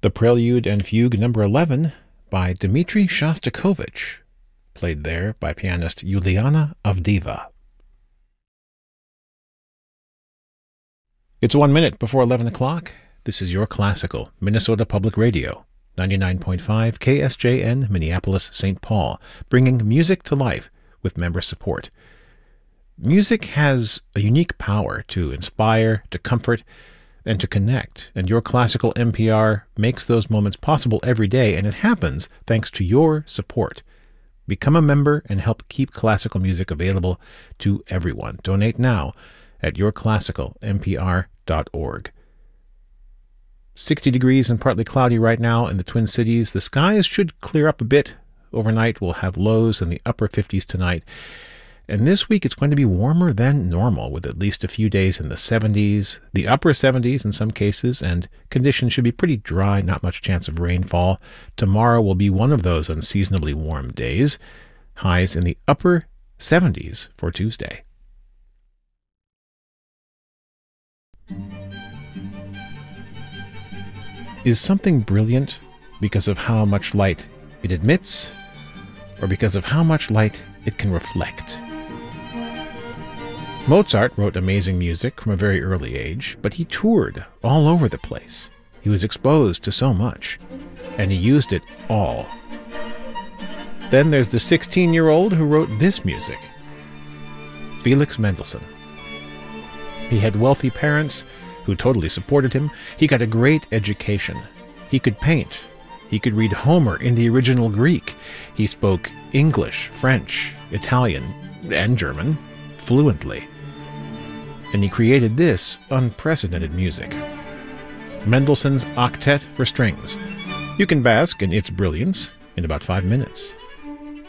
The Prelude and Fugue No. 11 by Dmitri Shostakovich, played there by pianist Yuliana Avdeeva. It's 1 minute before 11 o'clock. This is your classical Minnesota Public Radio, 99.5 KSJN, Minneapolis, St. Paul, bringing music to life with member support. Music has a unique power to inspire, to comfort, and to connect, and your classical NPR makes those moments possible every day, and it happens thanks to your support. Become a member and help keep classical music available to everyone. Donate now at yourclassicalnpr.org. 60 degrees and partly cloudy right now in the Twin Cities. The skies should clear up a bit overnight. We'll have lows in the upper 50s tonight. And this week it's going to be warmer than normal, with at least a few days in the 70s, the upper 70s in some cases, and conditions should be pretty dry, not much chance of rainfall. Tomorrow will be one of those unseasonably warm days. Highs in the upper 70s for Tuesday. Is something brilliant because of how much light it emits, or because of how much light it can reflect? Mozart wrote amazing music from a very early age, but he toured all over the place. He was exposed to so much, and he used it all. Then there's the 16-year-old who wrote this music, Felix Mendelssohn. He had wealthy parents who totally supported him. He got a great education. He could paint. He could read Homer in the original Greek. He spoke English, French, Italian, and German fluently. And he created this unprecedented music. Mendelssohn's Octet for Strings. You can bask in its brilliance in about 5 minutes.